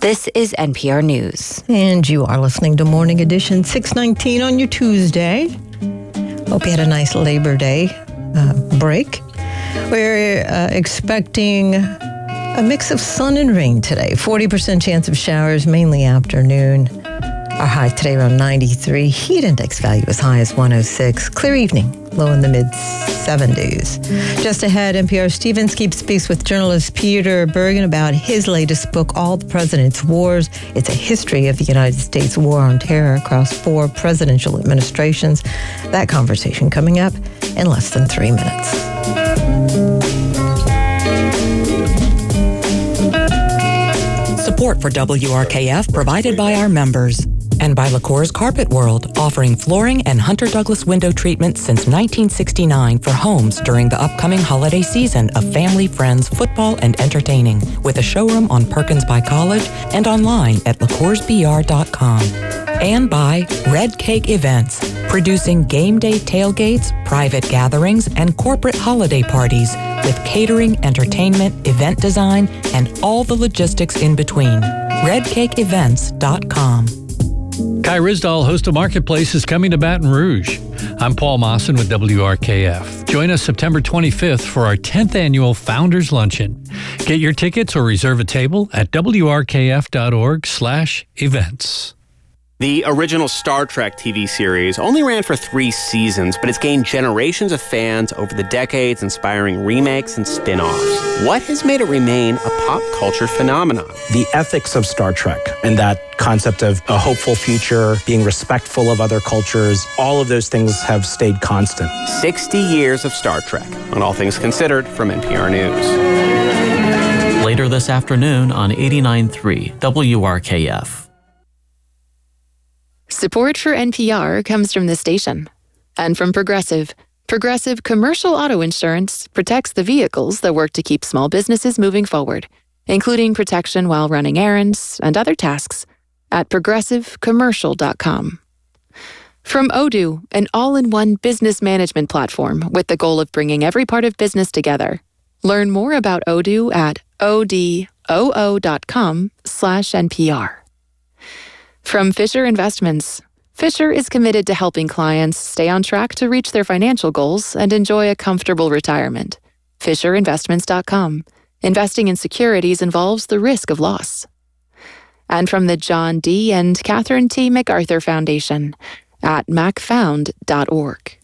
This is NPR News. And you are listening to Morning Edition 6:19 on your Tuesday. Hope you had a nice Labor Day break. We're expecting a mix of sun and rain today. 40% chance of showers, mainly afternoon. Our high today around 93. Heat index value as high as 106. Clear evening, low in the mid-70s. Just ahead, NPR Steve Inskeep speaks with journalist Peter Bergen about his latest book, All the President's Wars. It's a history of the United States war on terror across 4 presidential administrations. That conversation coming up in less than 3 minutes. Support for WRKF provided by our members and by LaCour's Carpet World, offering flooring and Hunter Douglas window treatments since 1969 for homes during the upcoming holiday season of family, friends, football, and entertaining, with a showroom on Perkins by College and online at lacoursbr.com. And by Red Cake Events, producing game day tailgates, private gatherings, and corporate holiday parties with catering, entertainment, event design, and all the logistics in between. redcakeevents.com. Kai Ryssdal, host of Marketplace, is coming to Baton Rouge. I'm Paul Mawson with WRKF. Join us September 25th for our 10th annual Founders Luncheon. Get your tickets or reserve a table at wrkf.org/events. The original Star Trek TV series only ran for 3 seasons, but it's gained generations of fans over the decades, inspiring remakes and spin-offs. What has made it remain a pop culture phenomenon? The ethics of Star Trek and that concept of a hopeful future, being respectful of other cultures, all of those things have stayed constant. 60 years of Star Trek on All Things Considered from NPR News. Later this afternoon on 89.3 WRKF. Support for NPR comes from this station and from Progressive. Progressive Commercial Auto Insurance protects the vehicles that work to keep small businesses moving forward, including protection while running errands and other tasks at progressivecommercial.com. From Odoo, an all-in-one business management platform with the goal of bringing every part of business together. Learn more about Odoo at odoo.com/NPR. From Fisher Investments. Fisher is committed to helping clients stay on track to reach their financial goals and enjoy a comfortable retirement. FisherInvestments.com. Investing in securities involves the risk of loss. And from the John D. and Catherine T. MacArthur Foundation at macfound.org.